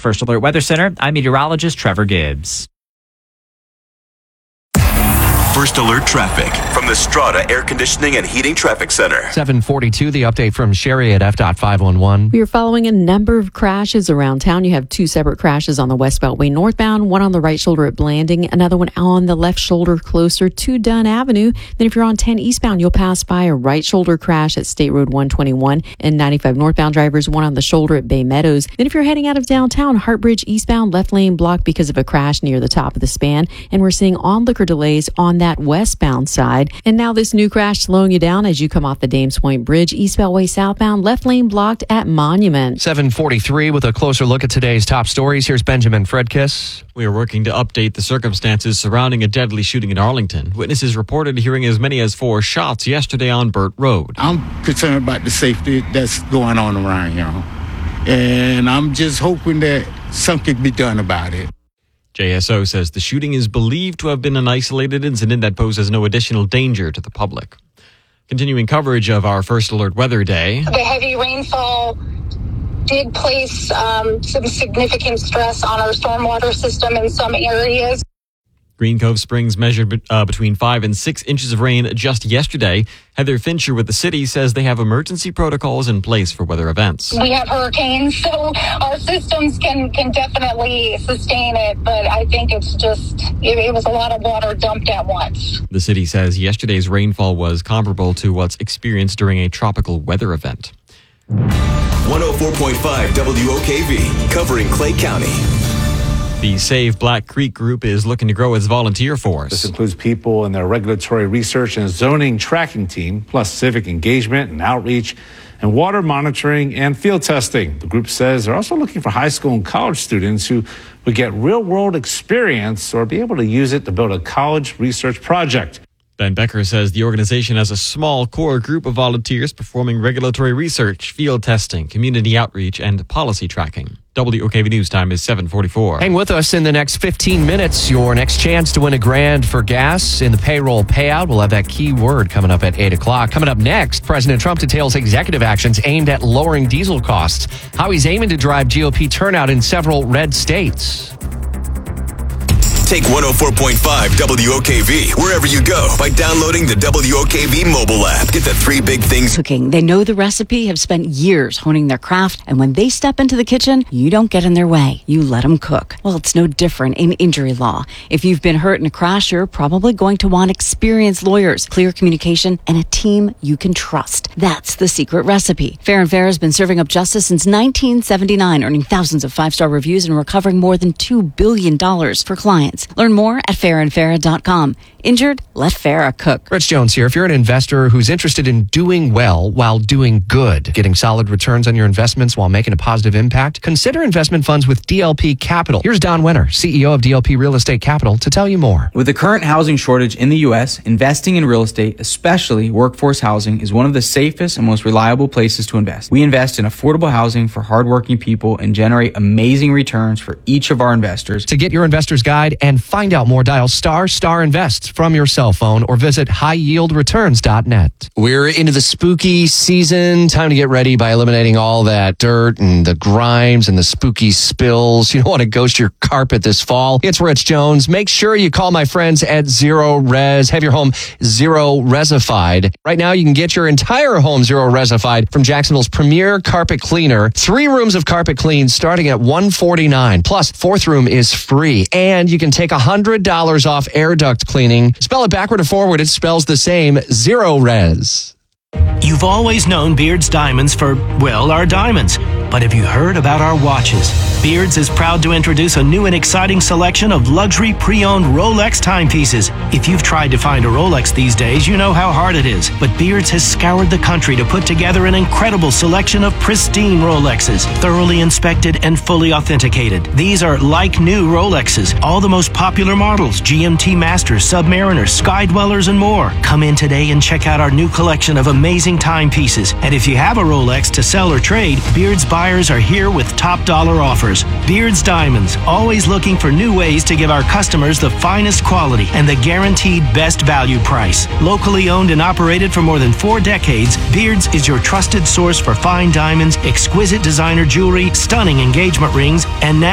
First Alert Weather Center, I'm meteorologist Trevor Gibbs. First Alert traffic from the Strata Air Conditioning and Heating Traffic Center. 742, the update from Sherry at F.511. We are following a number of crashes around town. You have two separate crashes on the West Beltway northbound, one on the right shoulder at Blanding, another one on the left shoulder closer to Dunn Avenue. Then if you're on 10 eastbound, you'll pass by a right shoulder crash at State Road 121, and 95 northbound drivers, one on the shoulder at Bay Meadows. Then if you're heading out of downtown, Hartbridge eastbound, left lane blocked because of a crash near the top of the span, and we're seeing on-liquor delays on that westbound side. And now this new crash slowing you down as you come off the Dames Point Bridge, East Beltway southbound, left lane blocked at Monument. 743 with a closer look at today's top stories. Here's Benjamin Fredkiss. We are working to update the circumstances surrounding a deadly shooting in Arlington. Witnesses reported hearing as many as 4 shots yesterday on Burt Road. I'm concerned about the safety that's going on around here. And I'm just hoping that something can be done about it. JSO says the shooting is believed to have been an isolated incident that poses no additional danger to the public. Continuing coverage of our First Alert Weather Day. The heavy rainfall did place some significant stress on our stormwater system in some areas. Green Cove Springs measured between 5 and 6 inches of rain just yesterday. Heather Fincher with the city says they have emergency protocols in place for weather events. We have hurricanes, so our systems can definitely sustain it, but I think it's just, it was a lot of water dumped at once. The city says yesterday's rainfall was comparable to what's experienced during a tropical weather event. 104.5 WOKV, covering Clay County. The Save Black Creek group is looking to grow its volunteer force. This includes people in their regulatory research and zoning tracking team, plus civic engagement and outreach, and water monitoring and field testing. The group says they're also looking for high school and college students who would get real-world experience or be able to use it to build a college research project. Ben Becker says the organization has a small core group of volunteers performing regulatory research, field testing, community outreach, and policy tracking. WOKV News Time is 7:44. Hang with us in the next 15 minutes. Your next chance to win $1,000 for gas in the payroll payout. We'll have that key word coming up at 8 o'clock. Coming up next, President Trump details executive actions aimed at lowering diesel costs, how he's aiming to drive GOP turnout in several red states. Take 104.5 WOKV wherever you go by downloading the WOKV mobile app. Get the 3 big things. Cooking. They know the recipe, have spent years honing their craft, and when they step into the kitchen, you don't get in their way. You let them cook. Well, it's no different in injury law. If you've been hurt in a crash, you're probably going to want experienced lawyers, clear communication, and a team you can trust. That's the secret recipe. Fair & Fair has been serving up justice since 1979, earning thousands of 5-star reviews and recovering more than $2 billion for clients. Learn more at fairandfarah.com. Injured? Let Farah cook. Rich Jones here. If you're an investor who's interested in doing well while doing good, getting solid returns on your investments while making a positive impact, consider investment funds with DLP Capital. Here's Don Winter, CEO of DLP Real Estate Capital, to tell you more. With the current housing shortage in the U.S., investing in real estate, especially workforce housing, is one of the safest and most reliable places to invest. We invest in affordable housing for hardworking people and generate amazing returns for each of our investors. To get your investor's guide and find out more, dial ** invest from your cell phone or visit highyieldreturns.net. We're into the spooky season. Time to get ready by eliminating all that dirt and the grimes and the spooky spills. You don't want to ghost your carpet this fall. It's Rich Jones. Make sure you call my friends at Zero Res. Have your home Zero Resified. Right now, you can get your entire home Zero Resified from Jacksonville's premier carpet cleaner. 3 rooms of carpet clean starting at $149. Plus, 4th room is free. And you can take $100 off air duct cleaning. Spell it backward or forward, it spells the same. Zero Res. You've always known Beard's Diamonds for, well, our diamonds. But have you heard about our watches? Beard's is proud to introduce a new and exciting selection of luxury pre-owned Rolex timepieces. If you've tried to find a Rolex these days, you know how hard it is. But Beard's has scoured the country to put together an incredible selection of pristine Rolexes, thoroughly inspected and fully authenticated. These are like new Rolexes, all the most popular models, GMT Masters, Submariners, Sky Dwellers, and more. Come in today and check out our new collection of amazing timepieces. And if you have a Rolex to sell or trade, Beard's buyers are here with top dollar offers. Beard's Diamonds, always looking for new ways to give our customers the finest quality and the guaranteed best value price. Locally owned and operated for more than 4 decades, Beard's is your trusted source for fine diamonds, exquisite designer jewelry, stunning engagement rings, and now